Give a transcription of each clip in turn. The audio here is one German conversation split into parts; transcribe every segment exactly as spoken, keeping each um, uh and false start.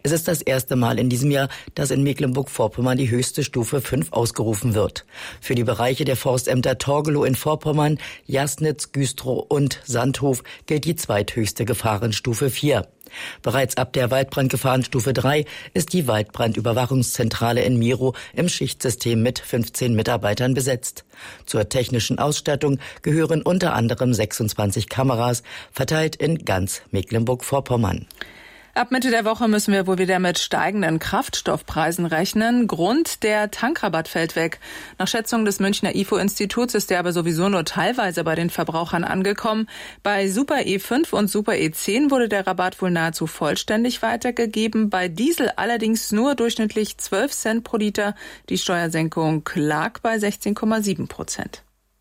Es ist das erste Mal in diesem Jahr, dass in Mecklenburg-Vorpommern die höchste Stufe fünf ausgerufen wird. Für die Bereiche der Forstämter Torgelow in Vorpommern, Jasnitz, Güstrow und Sandhof gilt die zweithöchste Gefahrenstufe vier. Bereits ab der Waldbrandgefahrenstufe drei ist die Waldbrandüberwachungszentrale in Mirow im Schichtsystem mit fünfzehn Mitarbeitern besetzt. Zur technischen Ausstattung gehören unter anderem sechsundzwanzig Kameras, verteilt in ganz Mecklenburg-Vorpommern. Ab Mitte der Woche müssen wir wohl wieder mit steigenden Kraftstoffpreisen rechnen. Grund, der Tankrabatt fällt weg. Nach Schätzung des Münchner I F O-Instituts ist der aber sowieso nur teilweise bei den Verbrauchern angekommen. Bei Super E fünf und Super E zehn wurde der Rabatt wohl nahezu vollständig weitergegeben. Bei Diesel allerdings nur durchschnittlich zwölf Cent pro Liter. Die Steuersenkung lag bei sechzehn Komma sieben Prozent.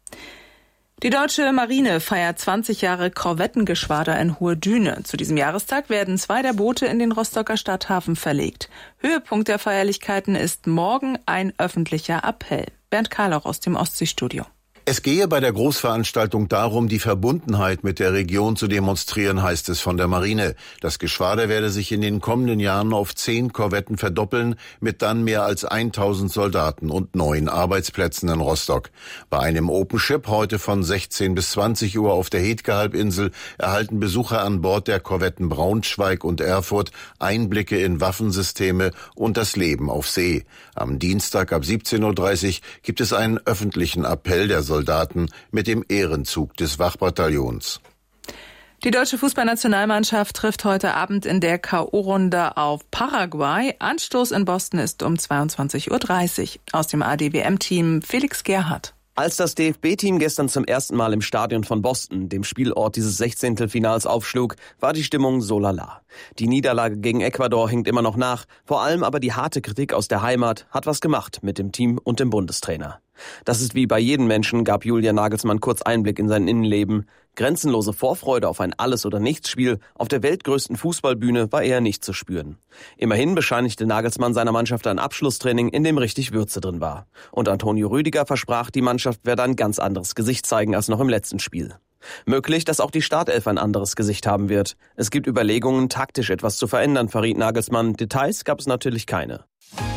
Die deutsche Marine feiert zwanzig Jahre Korvettengeschwader in Hohe Düne. Zu diesem Jahrestag werden zwei der Boote in den Rostocker Stadthafen verlegt. Höhepunkt der Feierlichkeiten ist morgen ein öffentlicher Appell. Bernd Karlauch aus dem Ostseestudio. Es gehe bei der Großveranstaltung darum, die Verbundenheit mit der Region zu demonstrieren, heißt es von der Marine. Das Geschwader werde sich in den kommenden Jahren auf zehn Korvetten verdoppeln, mit dann mehr als tausend Soldaten und neun Arbeitsplätzen in Rostock. Bei einem Open Ship heute von sechzehn bis zwanzig Uhr auf der Hetke-Halbinsel erhalten Besucher an Bord der Korvetten Braunschweig und Erfurt Einblicke in Waffensysteme und das Leben auf See. Am Dienstag ab siebzehn Uhr dreißig gibt es einen öffentlichen Appell der Soldaten mit dem Ehrenzug des Wachbataillons. Die deutsche Fußballnationalmannschaft trifft heute Abend in der K O-Runde auf Paraguay. Anstoß in Boston ist um zweiundzwanzig Uhr dreißig. Aus dem A D W M-Team Felix Gerhardt. Als das D F B-Team gestern zum ersten Mal im Stadion von Boston, dem Spielort dieses Sechzehntelfinals, aufschlug, war die Stimmung so lala. Die Niederlage gegen Ecuador hinkt immer noch nach, vor allem aber die harte Kritik aus der Heimat hat was gemacht mit dem Team und dem Bundestrainer. Das ist wie bei jedem Menschen, gab Julian Nagelsmann kurz Einblick in sein Innenleben. Grenzenlose Vorfreude auf ein Alles-oder-Nichts-Spiel auf der weltgrößten Fußballbühne war eher nicht zu spüren. Immerhin bescheinigte Nagelsmann seiner Mannschaft ein Abschlusstraining, in dem richtig Würze drin war. Und Antonio Rüdiger versprach, die Mannschaft werde ein ganz anderes Gesicht zeigen als noch im letzten Spiel. Möglich, dass auch die Startelf ein anderes Gesicht haben wird. Es gibt Überlegungen, taktisch etwas zu verändern, verriet Nagelsmann. Details gab es natürlich keine.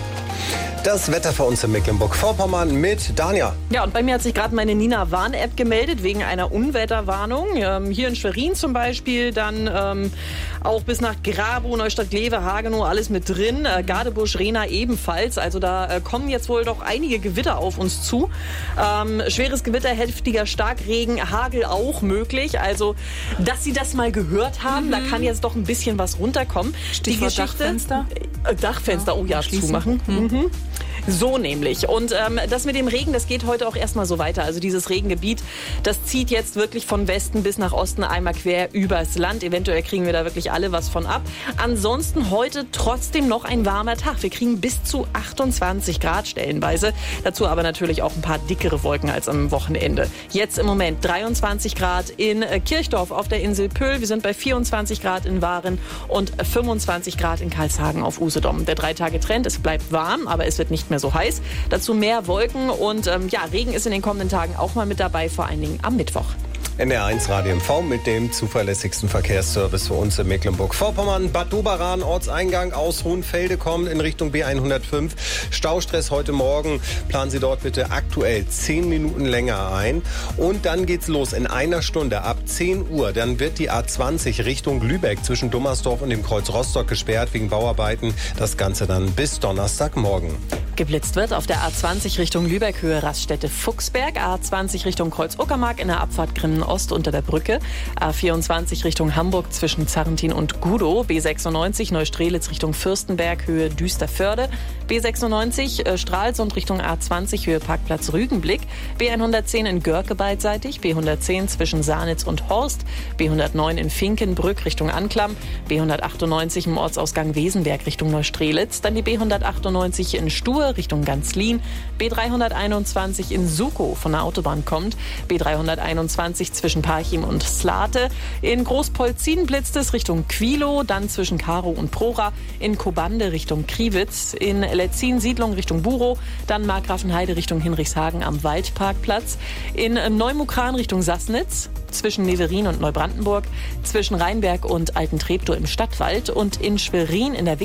Das Wetter für uns in Mecklenburg-Vorpommern mit Dania. Ja, und bei mir hat sich gerade meine Nina-Warn-App gemeldet wegen einer Unwetterwarnung. Ähm, hier in Schwerin zum Beispiel, dann ähm, auch bis nach Grabow, Neustadt, Glewe, Hagenow, alles mit drin. Äh, Gadebusch, Rehna ebenfalls. Also da äh, kommen jetzt wohl doch einige Gewitter auf uns zu. Ähm, schweres Gewitter, heftiger Starkregen, Hagel auch möglich. Also, dass Sie das mal gehört haben, mhm. da kann jetzt doch ein bisschen was runterkommen. Stichwort Die Geschichte, Dachfenster. Äh, Dachfenster, oh ja, zumachen. Mhm. Mhm. So nämlich. Und ähm, das mit dem Regen, das geht heute auch erstmal so weiter. Also dieses Regengebiet, das zieht jetzt wirklich von Westen bis nach Osten einmal quer übers Land. Eventuell kriegen wir da wirklich alle was von ab. Ansonsten heute trotzdem noch ein warmer Tag. Wir kriegen bis zu achtundzwanzig Grad stellenweise. Dazu aber natürlich auch ein paar dickere Wolken als am Wochenende. Jetzt im Moment dreiundzwanzig Grad in Kirchdorf auf der Insel Pöhl. Wir sind bei vierundzwanzig Grad in Waren und fünfundzwanzig Grad in Karlshagen auf Usedom. Der Drei-Tage-Trend, es bleibt warm, aber es wird nicht mehr so heiß. Dazu mehr Wolken und ähm, ja, Regen ist in den kommenden Tagen auch mal mit dabei, vor allen Dingen am Mittwoch. N R eins Radio M V mit dem zuverlässigsten Verkehrsservice für uns in Mecklenburg-Vorpommern. Bad Doberan, Ortseingang aus Hohenfelde, kommt in Richtung B hundertfünf. Staustress heute Morgen. Planen Sie dort bitte aktuell zehn Minuten länger ein. Und dann geht's los in einer Stunde ab zehn Uhr. Dann wird die A zwanzig Richtung Lübeck zwischen Dummersdorf und dem Kreuz Rostock gesperrt wegen Bauarbeiten. Das Ganze dann bis Donnerstagmorgen. Geblitzt wird auf der A zwanzig Richtung Lübeck, Höhe Raststätte Fuchsberg. A zwanzig Richtung Kreuz Uckermark in der Abfahrt Grimmen Ost unter der Brücke. A vierundzwanzig Richtung Hamburg zwischen Zarrentin und Gudow. B sechsundneunzig Neustrelitz Richtung Fürstenberg, Höhe Düsterförde. B sechsundneunzig äh, Stralsund Richtung A zwanzig, Höhe Parkplatz Rügenblick. B hundertzehn in Görke beidseitig. B hundertzehn zwischen Sahnitz und Horst. B hundertneun in Finkenbrück Richtung Anklam. B hundertachtundneunzig im Ortsausgang Wesenberg Richtung Neustrelitz. Dann die B hundertachtundneunzig in Stue Richtung Ganzlin. B dreihunderteinundzwanzig in Sukow von der Autobahn kommt. B dreihunderteinundzwanzig zwischen Parchim und Slate. In Großpolzin blitzt es Richtung Quilo, dann zwischen Karow und Prora. In Kobande Richtung Kriwitz. In Letzin Siedlung Richtung Burow. Dann Markgrafenheide Richtung Hinrichshagen am Waldparkplatz. In Neumukran Richtung Sassnitz. Zwischen Neverin und Neubrandenburg. Zwischen Rheinberg und Altentreptow im Stadtwald. Und in Schwerin in der